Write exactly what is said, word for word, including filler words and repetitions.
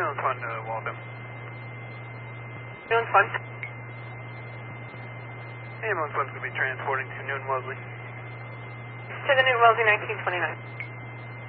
Newlands one to Waltham. Newlands one. Ambulance one's going to be transporting to Newton Wellesley. To the Newton Wellesley nineteen twenty-nine.